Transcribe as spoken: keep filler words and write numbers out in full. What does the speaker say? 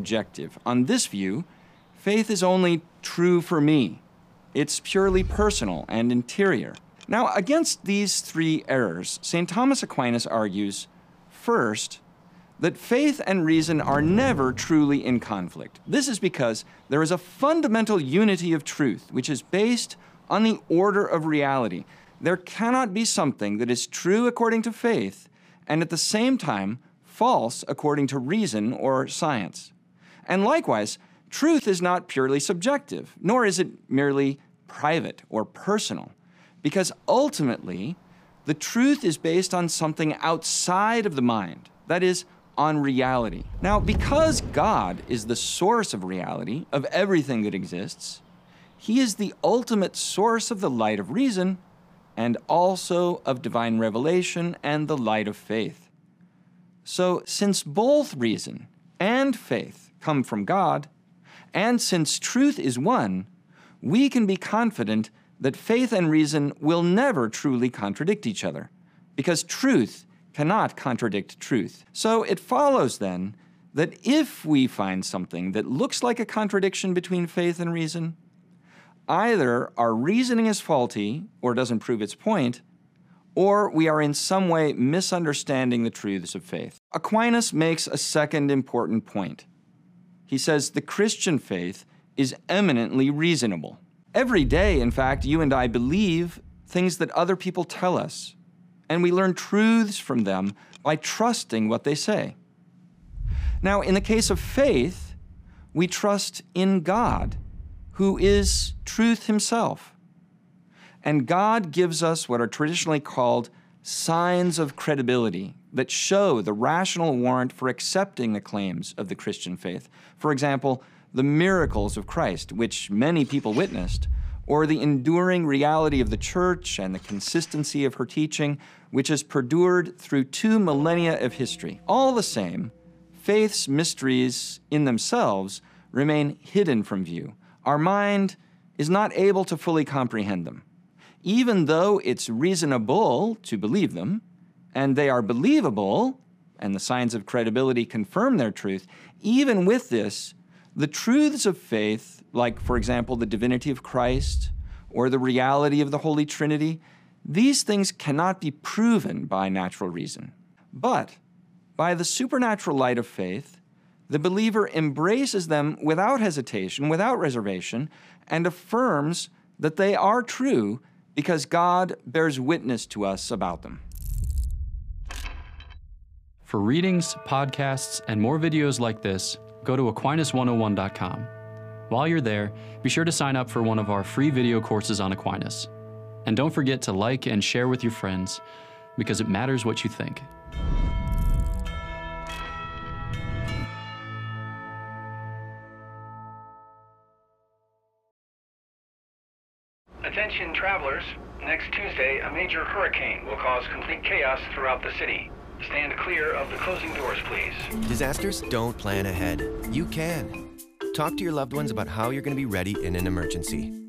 subjective. On this view, faith is only true for me. It's purely personal and interior. Now, against these three errors, Saint Thomas Aquinas argues, first, that faith and reason are never truly in conflict. This is because there is a fundamental unity of truth, which is based on the order of reality. There cannot be something that is true according to faith and at the same time false according to reason or science. And likewise, truth is not purely subjective, nor is it merely private or personal, because ultimately, the truth is based on something outside of the mind, that is, on reality. Now, because God is the source of reality, of everything that exists, He is the ultimate source of the light of reason and also of divine revelation and the light of faith. So, since both reason and faith come from God, and since truth is one, we can be confident that faith and reason will never truly contradict each other, because truth cannot contradict truth. So it follows then that if we find something that looks like a contradiction between faith and reason, either our reasoning is faulty or doesn't prove its point, or we are in some way misunderstanding the truths of faith. Aquinas makes a second important point. He says the Christian faith is eminently reasonable. Every day, in fact, you and I believe things that other people tell us, and we learn truths from them by trusting what they say. Now, in the case of faith, we trust in God, who is truth Himself. And God gives us what are traditionally called signs of credibility that show the rational warrant for accepting the claims of the Christian faith. For example, the miracles of Christ, which many people witnessed, or the enduring reality of the Church and the consistency of her teaching, which has perdured through two millennia of history. All the same, faith's mysteries in themselves remain hidden from view. Our mind is not able to fully comprehend them. Even though it's reasonable to believe them, and they are believable, and the signs of credibility confirm their truth, even with this, the truths of faith, like, for example, the divinity of Christ or the reality of the Holy Trinity, these things cannot be proven by natural reason. But by the supernatural light of faith, the believer embraces them without hesitation, without reservation, and affirms that they are true because God bears witness to us about them. For readings, podcasts, and more videos like this, go to Aquinas one oh one dot com. While you're there, be sure to sign up for one of our free video courses on Aquinas. And don't forget to like and share with your friends, because it matters what you think. Attention travelers, next Tuesday a major hurricane will cause complete chaos throughout the city. Stand clear of the closing doors, please. Disasters don't plan ahead. You can. Talk to your loved ones about how you're going to be ready in an emergency.